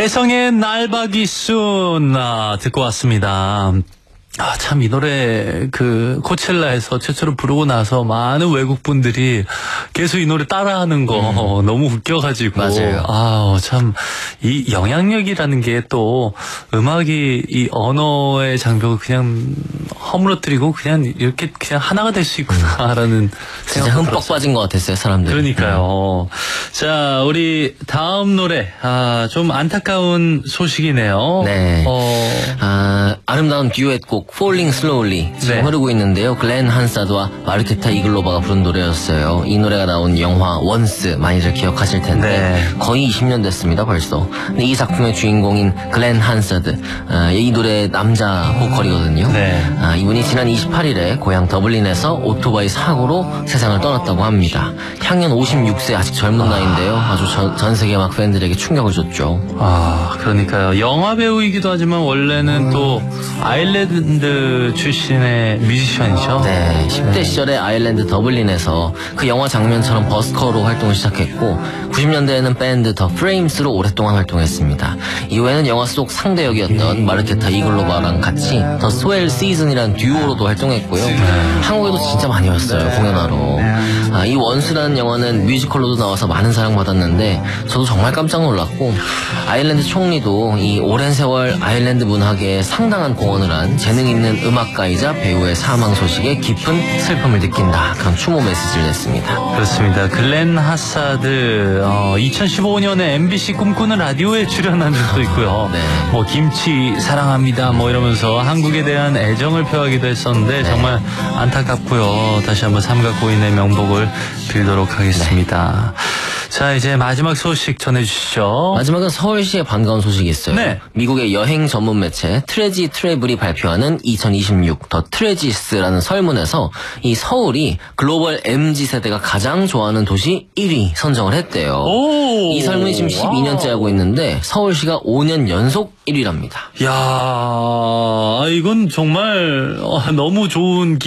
혜성의 날박이순 듣고 왔습니다. 참 이 노래 코첼라에서 최초로 부르고 나서 많은 외국 분들이 계속 이 노래 따라하는 거 너무 웃겨가지고 맞아요. 참 이 영향력이라는 게 또 음악이 이 언어의 장벽을 그냥 허물어뜨리고 그냥 이렇게 그냥 하나가 될 수 있구나라는 진짜 흠뻑 빠진 것 같았어요, 사람들. 그러니까요. 자, 우리 다음 노래 좀 안타까운 소식이네요. 네. 아름다운 듀엣곡 Falling Slowly 지금 흐르고 있는데요. 글렌 한사드와 마르케타 이글로바가 부른 노래였어요. 이 노래가 나온 영화 원스 많이들 기억하실 텐데 거의 20년 됐습니다, 벌써. 근데 이 작품의 주인공인 글렌 한사드, 이 노래의 남자 보컬이거든요. 이분이 지난 28일에 고향 더블린에서 오토바이 사고로 세상을 떠났다고 합니다. 향년 56세, 아직 젊은 나이인데요. 아주 전 세계 음악 팬들에게 충격을 줬죠. 그러니까요. 영화 배우이기도 하지만 원래는 또 아일랜드 출신의 뮤지션이죠. 네, 10대 시절에 아일랜드 더블린에서 그 영화 장면처럼 버스커로 활동을 시작했고 90년대에는 밴드 더 프레임스로 오랫동안 활동했습니다. 이후에는 영화 속 상대 역이었던 마르케타 이글로바랑 같이 더 스웰 시즌이라는 듀오로도 활동했고요. 한국에도 진짜 많이 왔어요, 공연하러. 이 원수라는 영화는 뮤지컬로도 나와서 많은 사랑받았는데 저도 정말 깜짝 놀랐고, 아일랜드 총리도 이 오랜 세월 아일랜드 문학에 상당한 공헌을 한 재능 있는 음악가이자 배우의 사망 소식에 깊은 슬픔을 느낀다, 그런 추모 메시지를 냈습니다. 그렇습니다. 글렌 하사드 2015년에 MBC 꿈꾸는 라디오에 출연한 적도 있고요. 뭐 김치 사랑합니다 뭐 이러면서 한국에 대한 애정을 표하기도 했었는데 정말 안타깝고요. 다시 한번 삼가 고인의 명복을 빌도록 하겠습니다. 자, 이제 마지막 소식 전해주시죠. 마지막은 서울시에 반가운 소식이 있어요. 미국의 여행 전문 매체 트레지 트래블이 발표하는 2026 더 트레지스라는 설문에서 이 서울이 글로벌 MZ세대가 가장 좋아하는 도시 1위 선정을 했대요. 이 설문이 지금 12년째 하고 있는데 서울시가 5년 연속 1위랍니다. 이야, 이건 정말 너무 좋은